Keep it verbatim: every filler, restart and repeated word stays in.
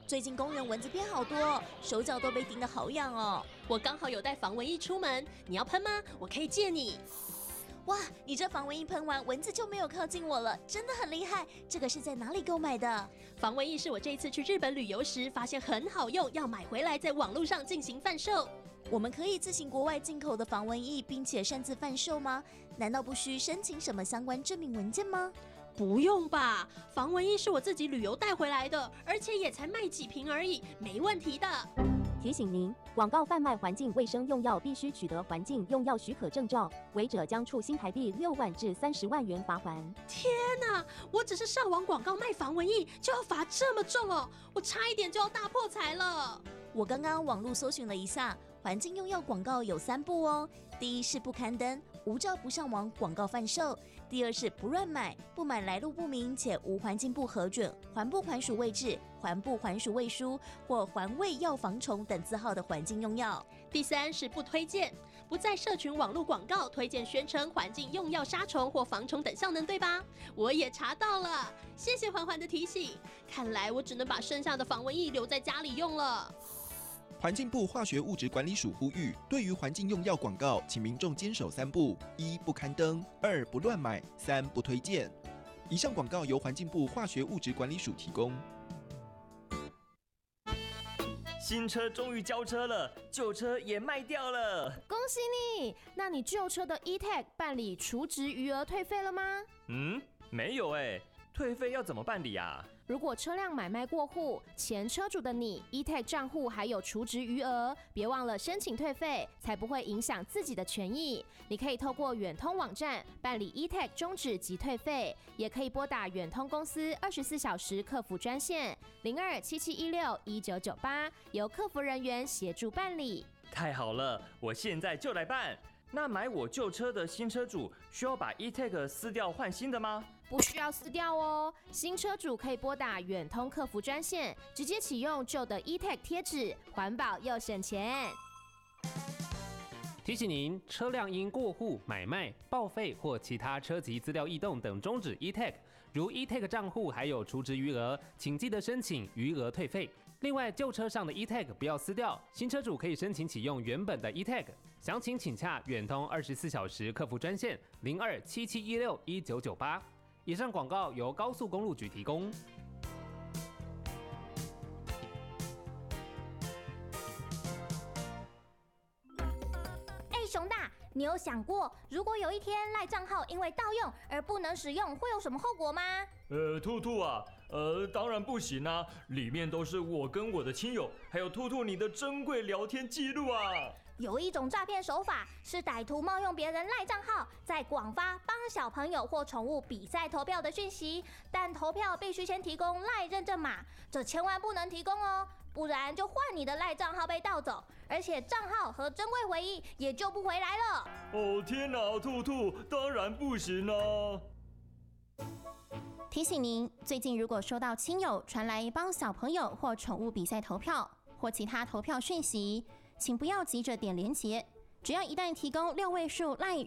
最近公园蚊子变好多，手脚都被叮得好痒哦。 我刚好有带防蚊液出门，你要喷吗？我可以借你。 哇，你这防蚊液喷完，蚊子就没有靠近我了，真的很厉害。这个是在哪里购买的？ 防蚊液是我这一次去日本旅游时发现很好用，要买回来在网络上进行贩售。 我们可以自行国外进口的防蚊液，并且擅自贩售吗？难道不需申请什么相关证明文件吗？ 不用吧，防蚊液是我自己旅游带回来的，而且也才卖几瓶而已，没问题的。 提醒您，广告贩卖环境卫生用药必须取得环境用药许可证照，违者将处新台币六万至三十万元罚锾。 天哪，我只是上网广告卖防蚊液就要罚这么重哦，我差一点就要大破财了。 我刚刚网络搜寻了一下，环境用药广告有三步哦。第一是不刊登，无照不上网广告贩售；第二是不乱买，不买来路不明且无环境部核准、环部环署卫制、环部环署卫书或环卫药防虫等字号的环境用药； 第三是不推荐，不在社群网络广告推荐宣称环境用药杀虫或防虫等效能，对吧？我也查到了，谢谢环环的提醒。看来我只能把剩下的防蚊液留在家里用了。 环境部化学物质管理署呼吁，对于环境用药广告，请民众坚守三不：一、不刊登；二、不乱买；三、不推荐。以上广告由环境部化学物质管理署提供。 新车终于交车了，旧车也卖掉了， 恭喜你！那你旧车的 E-Tag 办理除值余额退费了吗？ 嗯，没有哎，退费要怎么办理啊？ 如果车辆买卖过户，前车主的你 E-Tag 账户还有除值余额，别忘了申请退费，才不会影响自己的权益。你可以透过远通网站办理 E-Tag 终止及退费，也可以拨打远通公司二十四小时客服专线零二七七一六一九九八，由客服人员协助办理。 太好了，我现在就来办。那买我旧车的新车主需要把 E-Tag 撕掉换新的吗？ 不需要撕掉哦，新车主可以拨打远通客服专线，直接启用旧的 E-Tag 贴纸，环保又省钱。 提醒您，车辆因过户、买卖、报废或其他车籍资料异动等终止 E-Tag， 如 E-Tag 账户还有除值余额，请记得申请余额退费。另外，旧车上的 E-Tag 不要撕掉，新车主可以申请启用原本的 E-Tag。详情请洽远通二十四小时客服专线零二七七一六一九九八。以上广告由高速公路局提供。 熊大，你有想过，如果有一天赖账号因为盗用而不能使用，会有什么后果吗？ 呃，兔兔啊，呃，当然不行啊，里面都是我跟我的亲友，还有兔兔你的珍贵聊天记录啊。 有一种诈骗手法是歹徒冒用别人赖账号，在广发帮小朋友或宠物比赛投票的讯息，但投票必须先提供赖认证码，这千万不能提供哦，不然就换你的赖账号被盗走，而且账号和珍贵回忆也救不回来了。 哦天哪，兔兔，当然不行啊！ 提醒您，最近如果收到亲友传来帮小朋友或宠物比赛投票或其他投票讯息，请不要急着点连结，只要一旦提供六位数赖